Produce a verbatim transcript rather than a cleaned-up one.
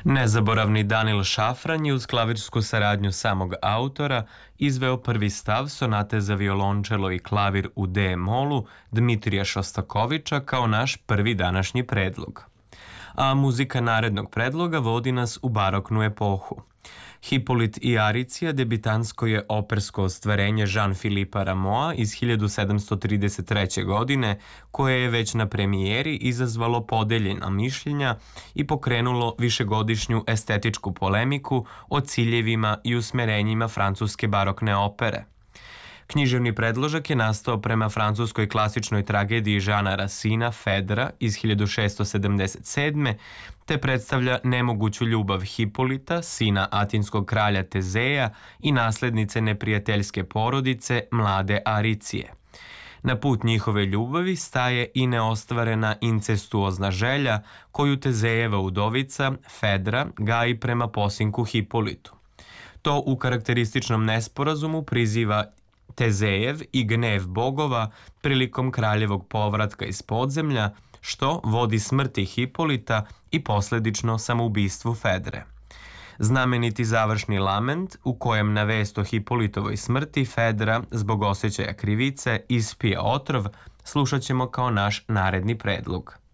Nezaboravni Danil Šafran je uz klavirsku saradnju samog autora izveo prvi stav sonate za violončelo i klavir u D-molu Dmitrija Šostakoviča kao naš prvi današnji predlog. A muzika narednog predloga vodi nas u baroknu epohu. Hipolit i Aricija debitansko je opersko ostvarenje Jean-Philippa Rameau'a iz hiljadu sedamsto trideset treće. godine, koje je već na premijeri izazvalo podeljena mišljenja i pokrenulo višegodišnju estetičku polemiku o ciljevima i usmerenjima francuske barokne opere. Književni predložak je nastao prema francuskoj klasičnoj tragediji Jeana Racina Fedra iz hiljadu šeststo sedamdeset sedme. te predstavlja nemoguću ljubav Hipolita, sina atinskog kralja Tezeja i naslednice neprijateljske porodice mlade Aricije. Na put njihove ljubavi staje i neostvarena incestuozna želja koju Tezejeva udovica Fedra gaji prema posinku Hipolitu. To u karakterističnom nesporazumu priziva Tezejev i gnev bogova prilikom kraljevog povratka iz podzemlja, što vodi smrti Hipolita i posledično samoubistvu Fedre. Znameniti završni lament u kojem na vest o Hipolitovoj smrti Fedra zbog osjećaja krivice ispije otrov slušat ćemo kao naš naredni predlog.